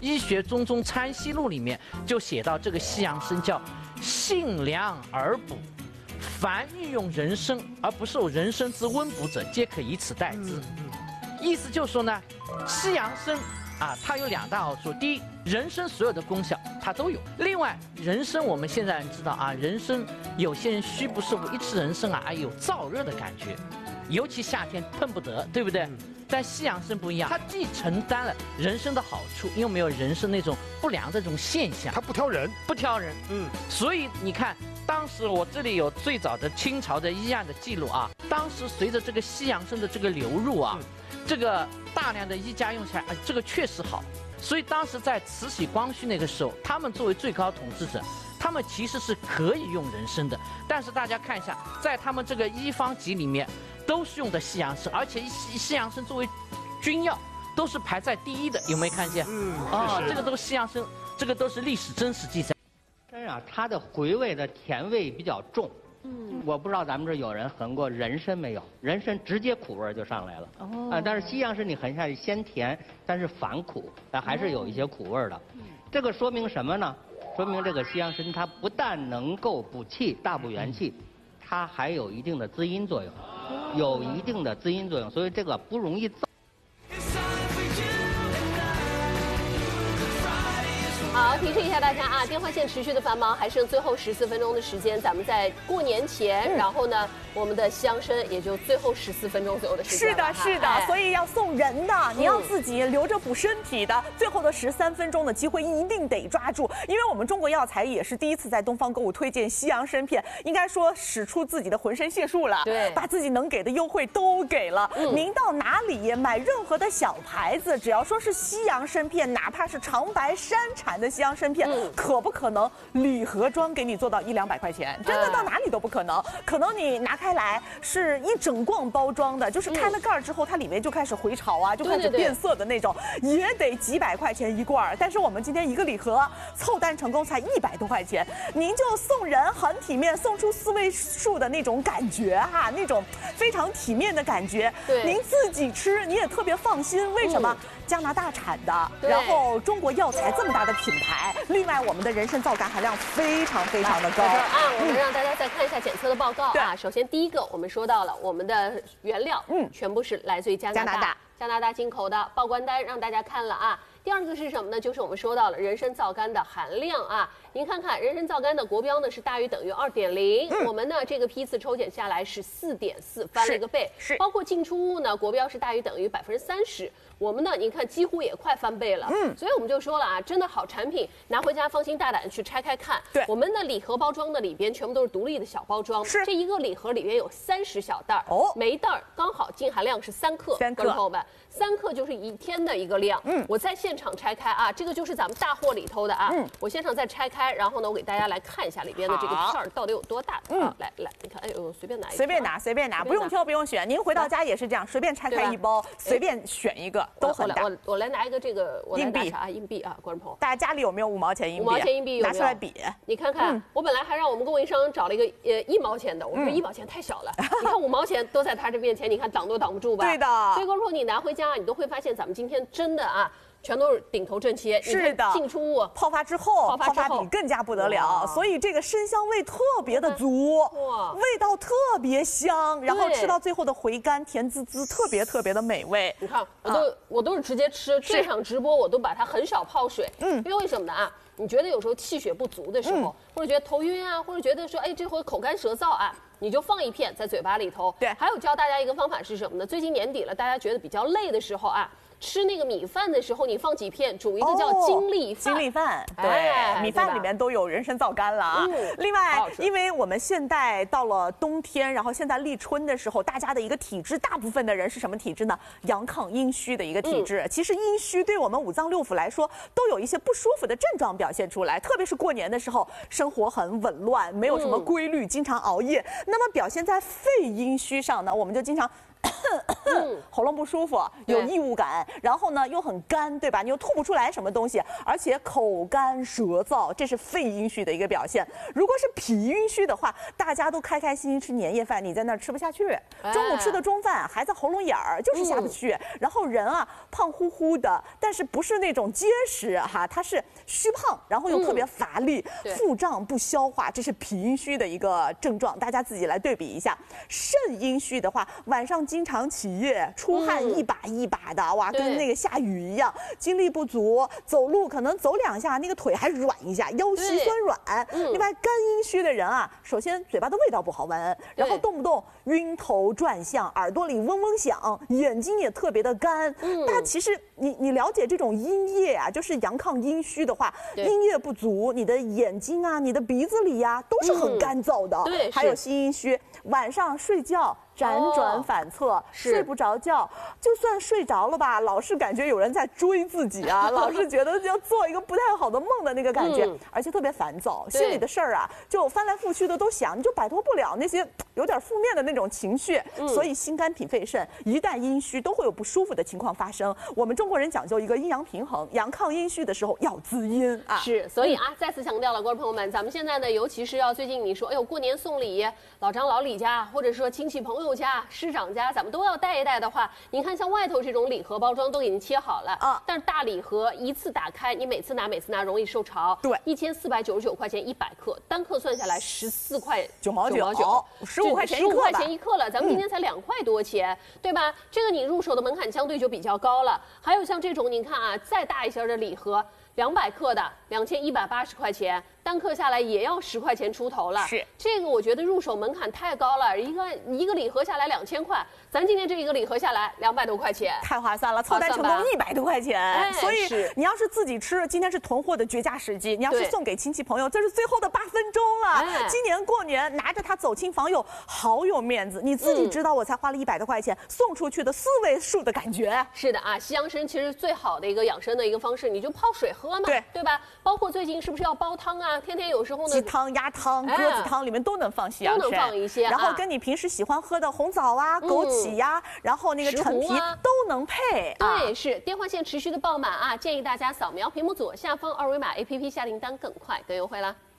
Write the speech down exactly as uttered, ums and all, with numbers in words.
医学中宗参析录里面就写到这个西洋参叫性凉而补，凡欲用人参而不受人参之温补者，皆可以此代之。意思就是说呢，西洋参啊，它有两大好处。第一，人参所有的功效它都有。另外，人参我们现在人知道啊，人参有些人虚不受补，一吃人参啊，哎有燥热的感觉，尤其夏天碰不得，对不对？但西洋参不一样，它既承担了人参的好处，又没有人参那种不良的这种现象。 它不挑人， 不挑人。 嗯， 所以你看，当时我这里有最早的清朝的医案的记录啊，当时随着这个西洋参的这个流入啊。嗯这个大量的医家用起来，啊，这个确实好。所以当时在慈禧、光绪那个时候，他们作为最高统治者，他们其实是可以用人参的。但是大家看一下，在他们这个医方集里面，都是用的西洋参，而且西西洋参作为君药，都是排在第一的。有没有看见？ 嗯， 哦，这个都是西洋参，这个都是历史真实记载。 参啊，它的回味的甜味比较重。嗯，我不知道咱们这有人闻过人参没有？人参直接苦味就上来了。哦，啊，但是西洋参你闻下去鲜甜，但是反苦，但还是有一些苦味的。嗯，这个说明什么呢？说明这个西洋参它不但能够补气、大补元气，它还有一定的滋阴作用，有一定的滋阴作用，所以这个不容易燥。 好，提示一下大家啊，电话线持续的繁忙，还剩最后十四分钟的时间，咱们在过年前，嗯、然后呢，我们的西洋参也就最后十四分钟左右的时间。 是的，是的，哎、所以要送人的，你要自己留着补身体的，嗯、最后的十三分钟的机会一定得抓住，因为我们中国药材也是第一次在东方购物推荐西洋参片，应该说使出自己的浑身解数了， 对， 把自己能给的优惠都给了。嗯、您到哪里买任何的小牌子，只要说是西洋参片，哪怕是长白山产的西洋参片，嗯、可不可能礼盒装给你做到一两百块钱？真的到哪里都不可能。嗯、可能你拿开来是一整罐包装的，就是开了盖之后，它里面就开始回潮啊，就开始变色的那种，对对对也得几百块钱一罐。但是我们今天一个礼盒凑单成功才一百多块钱，您就送人很体面，送出四位数的那种感觉哈、啊，那种非常体面的感觉。 对， 您自己吃你也特别放心。为什么？嗯、加拿大产的，然后中国药材这么大的品牌，另外我们的人参皂苷含量非常非常的高。 啊，我们让大家再看一下检测的报告啊。首先第一个，我们说到了我们的原料，嗯，全部是来自于加拿大，加拿大，加拿大进口的，报关单让大家看了啊。第二个是什么呢？就是我们说到了人参皂苷的含量啊。您看看人参皂苷的国标呢是大于等于二点零，我们呢这个批次抽检下来是四点四，翻了一个倍。是，包括进出物呢，国标是大于等于百分之三十，我们呢您看几乎也快翻倍了。嗯，所以我们就说了啊，真的好产品，拿回家放心大胆去拆开看。对，我们的礼盒包装的里边全部都是独立的小包装，是这一个礼盒里边有三十小袋哦，每一袋刚好净含量是三克，三克，朋友们，三克就是一天的一个量。嗯，我在现场拆开啊，这个就是咱们大货里头的啊。嗯，我现场再拆开，然后呢，我给大家来看一下里边的这个片儿到底有多大。嗯，啊、来来，你看，哎呦，随便拿一个， 随便拿，随便拿，不用挑，不用选。您回到家也是这样，随便拆开一包，随便选一个，都很大。 我我来拿一个这个我来硬币啊，硬币啊，观众朋友， 大家家里有没有五毛钱硬币？ 五毛钱硬币有没有？ 拿出来比。 你看看，嗯、我本来还让我们供应商找了一个呃一毛钱的，我说一毛钱太小了，嗯、你看五毛钱都在他这面前，你看挡都挡不住吧？ 对的。 所以观众朋友，你拿回家，你都会发现咱们今天真的啊。全都是顶头正切， 是的， 进出物泡发之后， 泡发之后比更加不得了，所以这个参香味特别的足，哇，味道特别香，然后吃到最后的回甘，甜滋滋，特别特别的美味。 你看，我都、啊、我都是直接吃，这场直播我都把它很少泡水，嗯，因为为什么呢啊？你觉得有时候气血不足的时候，嗯、或者觉得头晕啊，或者觉得说，哎，这回口干舌燥啊。你就放一片在嘴巴里头。对，还有教大家一个方法是什么呢？最近年底了，大家觉得比较累的时候啊，吃那个米饭的时候，你放几片，煮一个叫精力饭。 精力饭，对，米饭里面都有人参皂苷了啊。嗯、另外，因为我们现在到了冬天，然后现在立春的时候，大家的一个体质，大部分的人是什么体质呢？阳亢阴虚的一个体质。嗯、其实阴虚对我们五脏六腑来说，都有一些不舒服的症状表现出来，特别是过年的时候，生活很紊乱，没有什么规律，嗯、经常熬夜。那么表现在肺阴虚上呢，我们就经常喉咙不舒服，有异物感，然后呢又很干，对吧？你又吐不出来什么东西，而且口干舌燥，这是肺阴虚的一个表现。如果是脾阴虚的话，大家都开开心心吃年夜饭，你在那儿吃不下去，中午吃的中饭还在喉咙眼儿，就是下不去。然后人啊胖乎乎的，但是不是那种结实哈，它是虚胖，然后又特别乏力，腹胀不消化，这是脾阴虚的一个症状，大家自己来对比一下。肾阴虚的话，晚上经常起夜，出汗一把一把的，哇，跟那个下雨一样，精力不足，走路可能走两下，那个腿还软一下，腰膝酸软。另外，肝阴虚的人啊，首先嘴巴的味道不好闻，然后动不动晕头转向，耳朵里嗡嗡响，眼睛也特别的干。大家其实你你了解这种阴液啊，就是阳亢阴虚的话，阴液不足，你的眼睛啊，你的鼻子里呀、啊，都是很干燥的。 对， 还有心阴虚，晚上睡觉辗转反侧，哦、睡不着觉，就算睡着了吧，老是感觉有人在追自己啊，老是觉得要做一个不太好的梦的那个感觉，嗯、而且特别烦躁，心里的事儿啊，就翻来覆去的都想，你就摆脱不了那些有点负面的那种情绪，嗯、所以心肝脾肺肾一旦阴虚，都会有不舒服的情况发生。我们中国人讲究一个阴阳平衡，阳亢阴虚的时候要滋阴啊。 是，所以啊，嗯、再次强调了，观众朋友们，咱们现在呢，尤其是要最近你说，哎呦，过年送礼，老张老李家，或者说亲戚朋友家、师长家，咱们都要带一带的话，你看像外头这种礼盒包装都给您切好了啊，但是大礼盒一次打开，你每次拿每次拿容易受潮。 对， 一千四百九十九块钱一百克，单克算下来十四块九毛九，十五块钱一克， 十五块钱一克了，咱们今天才两块多钱，嗯、对吧？这个你入手的门槛相对就比较高了。还有像这种，您看啊，再大一些的礼盒。两百克的两千一百八十块钱，单克下来也要十块钱出头了。 是这个，我觉得入手门槛太高了，一个一个礼盒下来两千块，咱今天这一个礼盒下来两百多块钱， 太划算了，凑单成功一百多块钱。 哎、 所以你要是自己吃，今天是囤货的绝佳时机；你要是送给亲戚朋友，这是最后的八分钟了。哎、今年过年拿着它走亲访友，好有面子。你自己知道，我才花了一百多块钱、嗯、送出去的四位数的感觉。 是的啊，西洋参其实最好的一个养生的一个方式，你就泡水喝嘛， 对对吧？包括最近是不是要煲汤啊？天天有时候呢， 鸡汤、鸭汤、鸽子汤里面都能放西洋参， 都能放一些。 然后跟你平时喜欢喝的红枣啊、枸杞呀，然后那个陈皮都能配。 对，是电话线持续的爆满啊！建议大家扫描屏幕左下方二维码 A P P 下订单更快更优惠啦。